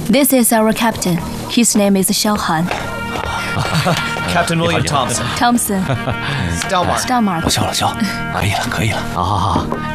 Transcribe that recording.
This is our captain. His name is Xiao Han. Captain William Thompson. Thompson. Stelmar. Stelmar. 老肖，可以了，可以了。 好好好，